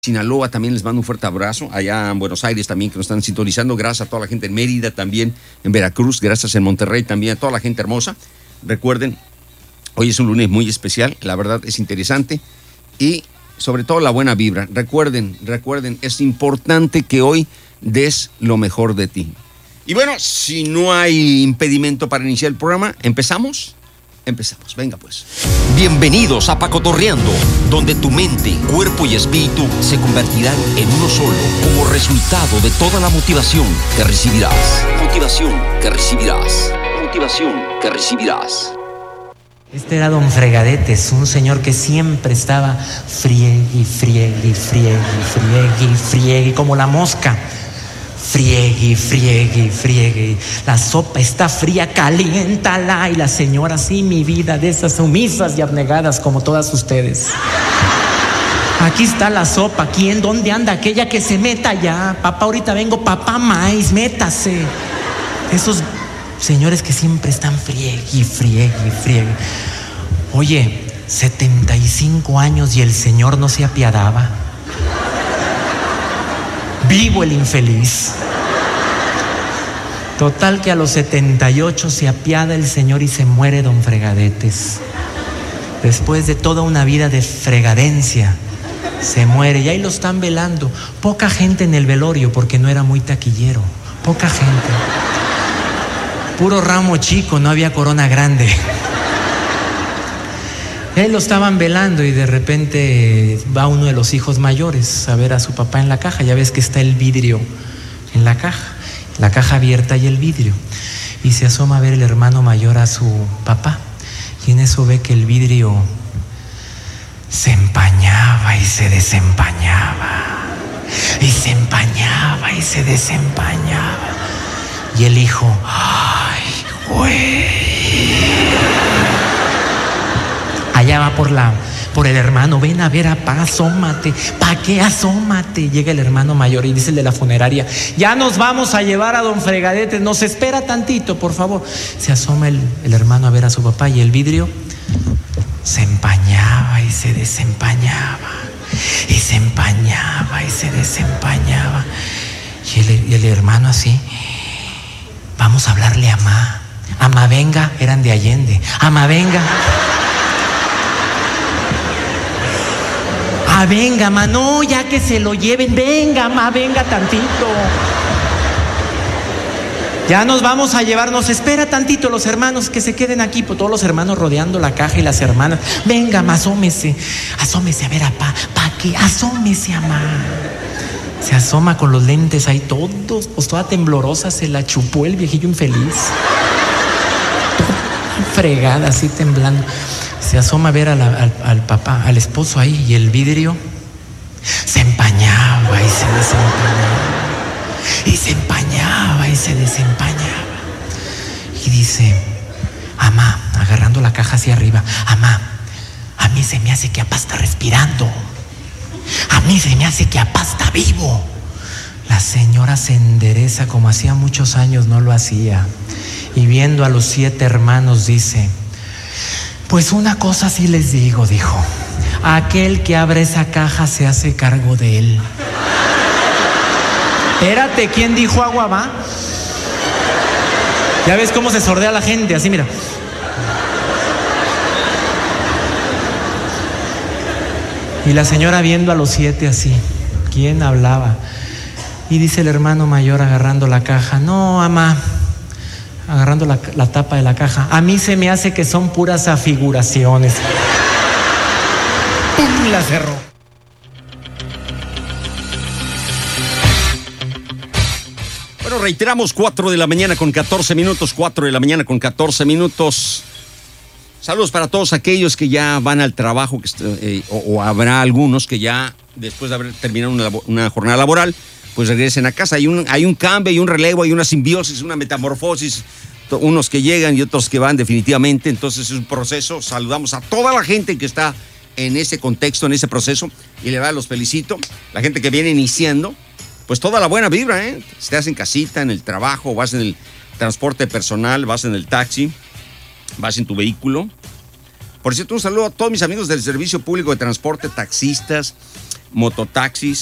Sinaloa también les mando un fuerte abrazo, allá en Buenos Aires también que nos están sintonizando, gracias a toda la gente en Mérida también, en Veracruz, gracias en Monterrey también, a toda la gente hermosa. Recuerden, hoy es un lunes muy especial, la verdad es interesante y sobre todo la buena vibra. Recuerden, es importante que hoy des lo mejor de ti. Y bueno, si no hay impedimento para iniciar el programa, ¿empezamos? Empezamos, venga pues. Bienvenidos a Pacotorreando, donde tu mente, cuerpo y espíritu se convertirán en uno solo como resultado de toda la motivación que recibirás. Motivación que recibirás. Motivación que recibirás. Este era don Fregadetes, un señor que siempre estaba friegue, como la mosca. Friegue. La sopa está fría, caliéntala. Y la señora, sí, mi vida, de esas sumisas y abnegadas como todas ustedes. Aquí está la sopa, ¿quién? ¿Dónde anda aquella que se meta ya? Papá, ahorita vengo, papá, maíz, métase. Esos señores que siempre están friegue. Oye, 75 años y el señor no se apiadaba. Vivo el infeliz. Total que a los 78 se apiada el señor y se muere don Fregadetes. Después de toda una vida de fregadencia, se muere y ahí lo están velando. Poca gente en el velorio porque no era muy taquillero. Poca gente. Puro ramo chico, no había corona grande. Él lo estaban velando y de repente va uno de los hijos mayores a ver a su papá en la caja. Ya ves que está el vidrio en la caja abierta y el vidrio. Y se asoma a ver el hermano mayor a su papá. Y en eso ve que el vidrio se empañaba y se desempañaba. Y se empañaba y se desempañaba. Y el hijo, ¡ay, güey! Allá va por el hermano, ven a ver a papá, asómate. ¿Pa' qué asómate? Llega el hermano mayor y dice el de la funeraria, ya nos vamos a llevar a don Fregadetes, nos espera tantito, por favor. Se asoma el hermano a ver a su papá y el vidrio se empañaba y se desempañaba. Y se empañaba y se desempañaba. Y el hermano así, vamos a hablarle a Amá. Amá, venga, eran de Allende. Amá, venga. Ah, venga, ma, no, ya que se lo lleven. Venga, ma, venga tantito. Ya nos vamos a llevar, nos espera tantito los hermanos que se queden aquí, pues todos los hermanos rodeando la caja y las hermanas. Venga, ma, asómese a ver a pa, que asómese a ma. Se asoma con los lentes ahí todos, pues toda temblorosa, se la chupó el viejillo infeliz. Toda fregada, así temblando. Se asoma a ver al papá, al esposo ahí, y el vidrio se empañaba y se desempañaba. Y se empañaba y se desempañaba. Y dice, Amá, agarrando la caja hacia arriba, Amá, a mí se me hace que apá está respirando. A mí se me hace que apá está vivo. La señora se endereza como hacía muchos años no lo hacía. Y viendo a los 7 hermanos dice, pues una cosa sí les digo, dijo, aquel que abre esa caja se hace cargo de él. Espérate, ¿quién dijo agua va? Ya ves cómo se sordea la gente, así mira. Y la señora viendo a los 7 así, ¿quién hablaba? Y dice el hermano mayor agarrando la caja, no, Amá, agarrando la tapa de la caja, a mí se me hace que son puras afiguraciones. ¡Pum! La cerró. Bueno, reiteramos, 4 de la mañana con 14 minutos, 4 de la mañana con 14 minutos. Saludos para todos aquellos que ya van al trabajo, o habrá algunos que ya, después de haber terminado una jornada laboral, pues regresen a casa. Hay un cambio, hay un relevo, hay una simbiosis, una metamorfosis, unos que llegan y otros que van definitivamente, entonces es un proceso. Saludamos a toda la gente que está en ese contexto, en ese proceso, y la verdad los felicito. La gente que viene iniciando, pues toda la buena vibra, Estás en casita, en el trabajo, vas en el transporte personal, vas en el taxi, vas en tu vehículo. Por cierto, un saludo a todos mis amigos del Servicio Público de Transporte, taxistas, mototaxis